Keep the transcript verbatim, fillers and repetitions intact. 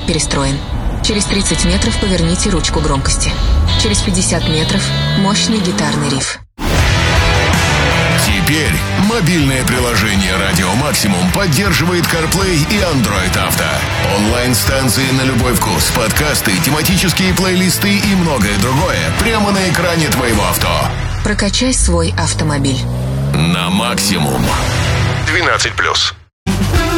перестроен. Через тридцать метров поверните ручку громкости. Через пятьдесят метров мощный гитарный риф. Теперь мобильное приложение «Радио Максимум» поддерживает CarPlay и Android Auto. Онлайн-станции на любой вкус, подкасты, тематические плейлисты и многое другое прямо на экране твоего авто. Прокачай свой автомобиль. На максимум. двенадцать плюс.